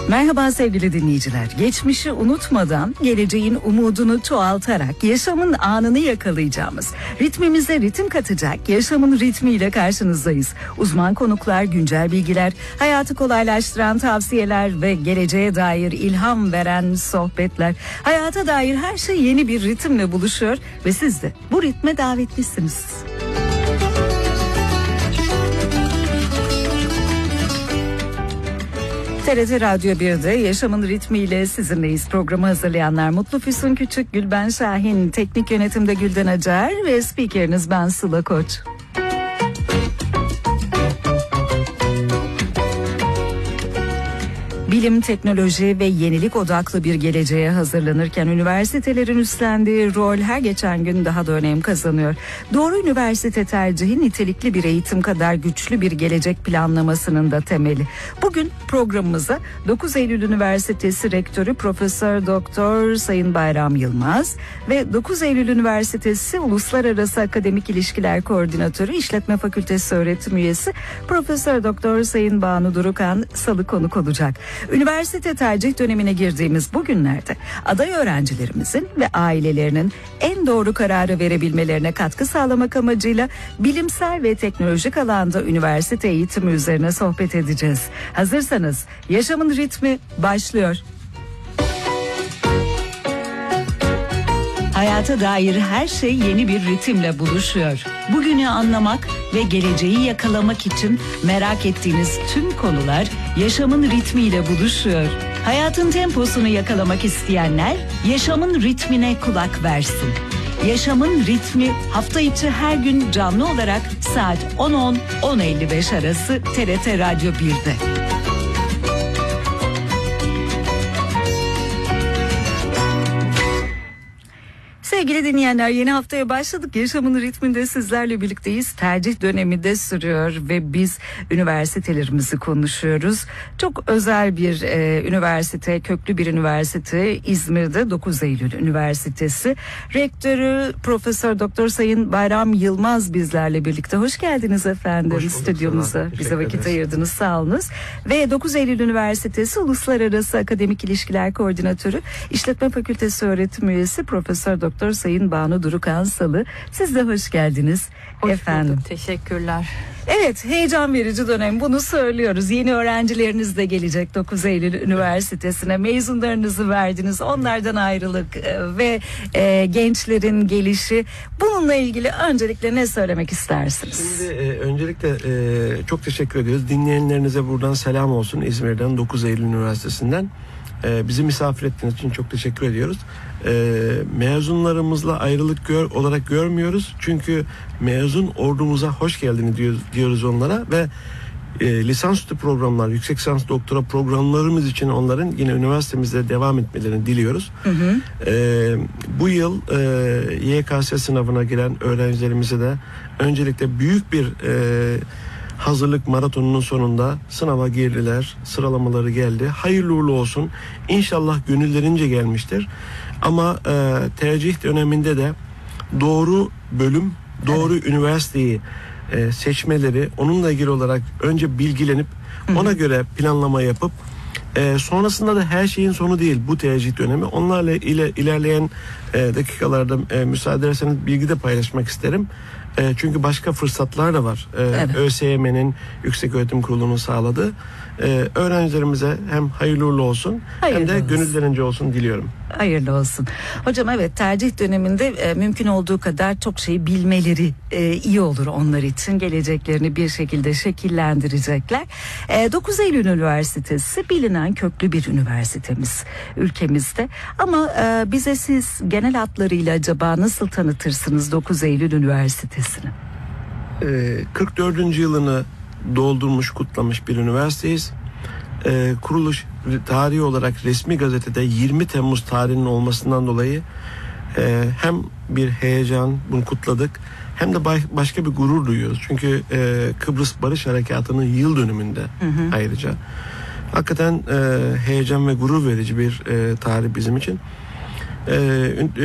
Merhaba sevgili dinleyiciler. Geçmişi unutmadan, geleceğin umudunu çoğaltarak yaşamın anını yakalayacağımız, ritmimize ritim katacak yaşamın ritmiyle karşınızdayız. Uzman konuklar, güncel bilgiler, hayatı kolaylaştıran tavsiyeler ve geleceğe dair ilham veren sohbetler. Hayata dair her şey yeni bir ritimle buluşuyor ve siz de bu ritme davetlisiniz. TRT Radyo 1'de Yaşamın Ritmiyle sizinleyiz. Programı hazırlayanlar Mutlu Füsun Küçük, Gülben Şahin, teknik yönetimde Gülden Acar ve spikeriniz ben Sıla Koç. Bilim, teknoloji ve yenilik odaklı bir geleceğe hazırlanırken üniversitelerin üstlendiği rol her geçen gün daha da önem kazanıyor. Doğru üniversite tercihi nitelikli bir eğitim kadar güçlü bir gelecek planlamasının da temeli. Bugün programımıza 9 Eylül Üniversitesi Rektörü Profesör Doktor Sayın Bayram Yılmaz ve 9 Eylül Üniversitesi Uluslararası Akademik İlişkiler Koordinatörü İşletme Fakültesi öğretim üyesi Profesör Doktor Sayın Banu Durukan Salı konuk olacak. Üniversite tercih dönemine girdiğimiz bu günlerde aday öğrencilerimizin ve ailelerinin en doğru kararı verebilmelerine katkı sağlamak amacıyla bilimsel ve teknolojik alanda üniversite eğitimi üzerine sohbet edeceğiz. Hazırsanız Yaşamın Ritmi başlıyor. Hayata dair her şey yeni bir ritimle buluşuyor. Bugünü anlamak ve geleceği yakalamak için merak ettiğiniz tüm konular yaşamın ritmiyle buluşuyor. Hayatın temposunu yakalamak isteyenler yaşamın ritmine kulak versin. Yaşamın ritmi hafta içi her gün canlı olarak saat 10.10-10.55 arası TRT Radyo 1'de. Sevgili dinleyenler, yeni haftaya başladık. Yaşamın ritminde sizlerle birlikteyiz. Tercih dönemi de sürüyor ve biz üniversitelerimizi konuşuyoruz. Çok özel bir üniversite, köklü bir üniversite İzmir'de 9 Eylül Üniversitesi. Rektörü Profesör Doktor Sayın Bayram Yılmaz bizlerle birlikte. Hoş geldiniz efendim stüdyomuza. Bize vakit ayırdınız, sağ olunuz. Ve 9 Eylül Üniversitesi Uluslararası Akademik İlişkiler Koordinatörü İşletme Fakültesi öğretim üyesi Profesör Doktor Sayın Banu Durukan Salı. Siz de hoş geldiniz. Hoş efendim. bulduk, teşekkürler. Evet, heyecan verici dönem, bunu söylüyoruz. Yeni öğrencileriniz de gelecek 9 Eylül Üniversitesi'ne. Mezunlarınızı verdiniz, onlardan ayrılık ve gençlerin gelişi. Bununla ilgili öncelikle ne söylemek istersiniz? Şimdi öncelikle çok teşekkür ediyoruz. Dinleyenlerinize buradan selam olsun İzmir'den, 9 Eylül Üniversitesi'nden. Bizi misafir ettiğiniz için çok teşekkür ediyoruz. Mezunlarımızla ayrılık olarak görmüyoruz. Çünkü mezun ordumuza hoş geldiniz diyoruz onlara ve lisansüstü programlar, yüksek lisans doktora programlarımız için onların yine üniversitemizde devam etmelerini diliyoruz. Hı hı. Bu yıl YKS sınavına giren öğrencilerimize de öncelikle büyük bir hazırlık maratonunun sonunda sınava girdiler, sıralamaları geldi. Hayırlı uğurlu olsun. İnşallah gönüllerince gelmiştir. Ama tercih döneminde de doğru bölüm, doğru üniversiteyi seçmeleri, onunla ilgili olarak önce bilgilenip ona göre planlama yapıp sonrasında da her şeyin sonu değil bu tercih dönemi. Onlarla ilerleyen dakikalarda müsaade ederseniz bilgi de paylaşmak isterim. Çünkü başka fırsatlar da var. Evet. ÖSYM'nin Yükseköğretim Kurulu'nun sağladığı. Öğrencilerimize hem hayırlı uğurlu olsun hem de gönüllerince olsun diliyorum. Hayırlı olsun. Hocam, evet, tercih döneminde mümkün olduğu kadar çok şeyi bilmeleri iyi olur onlar için. Geleceklerini bir şekilde şekillendirecekler. 9 Eylül Üniversitesi bilinen köklü bir üniversitemiz ülkemizde. Ama bize siz genel hatlarıyla acaba nasıl tanıtırsınız 9 Eylül Üniversitesi'ni? 44. yılını doldurmuş, kutlamış bir üniversiteyiz. Kuruluş tarihi olarak resmi gazetede 20 Temmuz tarihinin olmasından dolayı hem bir heyecan, bunu kutladık, hem de başka bir gurur duyuyoruz. Çünkü Kıbrıs Barış Harekatı'nın yıl dönümünde ayrıca. Hakikaten heyecan ve gurur verici bir tarih bizim için.